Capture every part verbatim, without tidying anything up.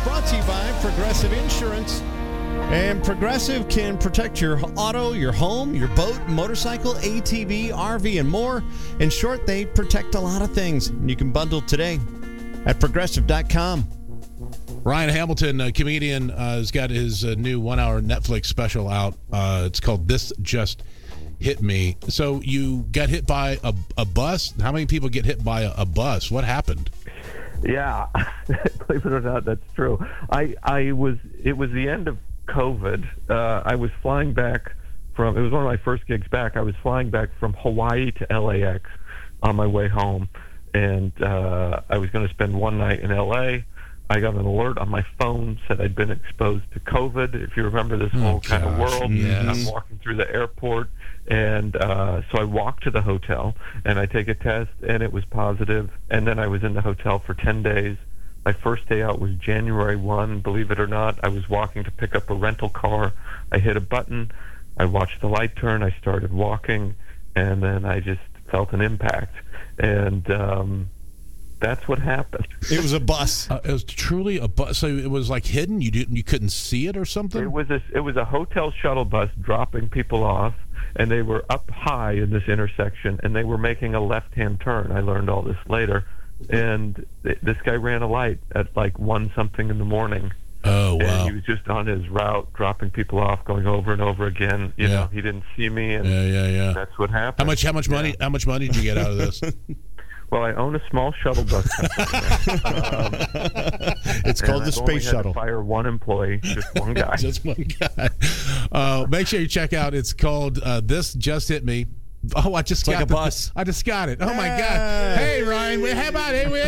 brought to you by Progressive Insurance. And Progressive can protect your auto, your home, your boat, motorcycle, A T V, R V, and more. In short, they protect a lot of things. And you can bundle today at progressive dot com. Ryan Hamilton, a comedian, uh, has got his uh, new one-hour Netflix special out. Uh, it's called This Just Hit Me. So you got hit by a, a bus? How many people get hit by a, a bus? What happened? Yeah, believe it or not, that's true. I, I was. It was the end of COVID. Uh, I was flying back from. It was one of my first gigs back. I was flying back from Hawaii to L A X on my way home, and uh, I was going to spend one night in L A. I got an alert on my phone, said I'd been exposed to COVID. If you remember this whole oh, kind of world, yes. I'm walking through the airport, and uh, so I walk to the hotel, and I take a test, and it was positive, and then I was in the hotel for ten days. My first day out was January first, believe it or not. I was walking to pick up a rental car. I hit a button. I watched the light turn. I started walking, and then I just felt an impact. And um, that's what happened. It was a bus. Uh, it was truly a bus. So it was like hidden? You didn't, you couldn't see it or something? It was a, it was a hotel shuttle bus dropping people off, and they were up high in this intersection, and they were making a left-hand turn. I learned all this later. And th- this guy ran a light at like one something in the morning. Oh, wow. And he was just on his route, dropping people off, going over and over again. You Yeah. know, he didn't see me, and Yeah, yeah, yeah. that's what happened. How much? How much money? Yeah. How much money did you get out of this? Well, I own a small shuttle bus company. um, It's called and the I've only Space had Shuttle. to fire one employee, just one guy. Just one guy. Uh, make sure you check out. It's called uh, This Just Hit Me. Oh, I just It's got like a the, bus. I just got it. Oh my Hey. God! Hey Ryan, we- how about it?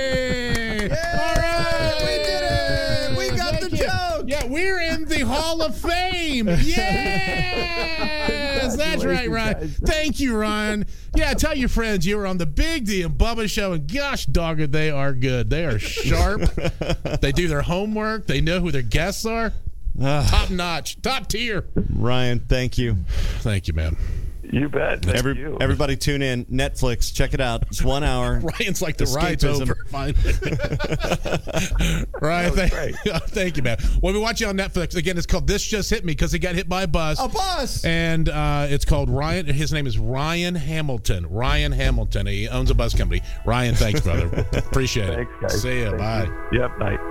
Hey, all right, we did it. We got Thank the you. joke. Yeah, we're in the Hall of Fame. Yes, that's right, Ryan. Congratulations, Thank you, Ryan. Yeah, tell your friends you were on the Big D and Bubba show, and gosh, dogger, they are good. They are sharp. They do their homework. They know who their guests are. Top notch, top tier. Ryan, thank you. Thank you, man. You bet. Thank Every, you. everybody tune in. Netflix. Check it out. It's one hour. Ryan's like the ride's Escapism. over. Finally. Ryan, That was thank, thank you, man. Well, we watch you on Netflix. Again, it's called This Just Hit Me because he got hit by a bus. A bus. And uh, it's called Ryan. His name is Ryan Hamilton. Ryan Hamilton. He owns a bus company. Ryan, thanks, brother. Appreciate Thanks, it. guys. See ya. Thank Bye. you. Yep, bye.